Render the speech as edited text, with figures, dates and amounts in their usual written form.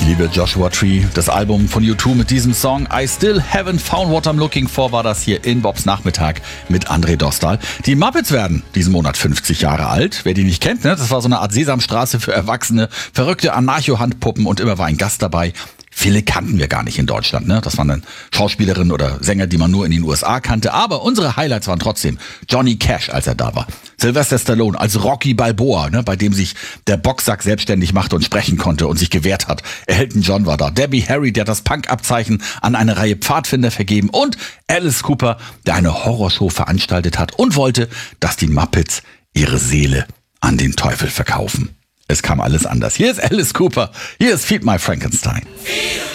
Liebe Joshua Tree, das Album von U2 mit diesem Song I Still Haven't Found What I'm Looking For war das hier in Bobs Nachmittag mit André Dostal. Die Muppets werden diesen Monat 50 Jahre alt. Wer die nicht kennt, ne? Das war so eine Art Sesamstraße für Erwachsene, verrückte Anarcho-Handpuppen und immer war ein Gast dabei. Viele kannten wir gar nicht in Deutschland, ne? Das waren dann Schauspielerinnen oder Sänger, die man nur in den USA kannte. Aber unsere Highlights waren trotzdem Johnny Cash, als er da war. Sylvester Stallone als Rocky Balboa, ne? Bei dem sich der Boxsack selbstständig machte und sprechen konnte und sich gewehrt hat. Elton John war da. Debbie Harry, der das Punk-Abzeichen an eine Reihe Pfadfinder vergeben. Und Alice Cooper, der eine Horrorshow veranstaltet hat und wollte, dass die Muppets ihre Seele an den Teufel verkaufen. Es kam alles anders. Hier ist Alice Cooper. Hier ist Feed My Frankenstein.